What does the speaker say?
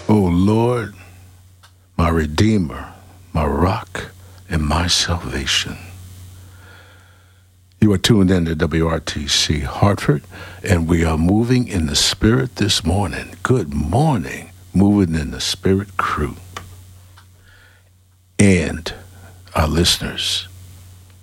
O Lord, my Redeemer, my rock, and my salvation. You are tuned in to WRTC Hartford, and we are moving in the Spirit this morning. Good morning, Moving in the Spirit crew. And our listeners,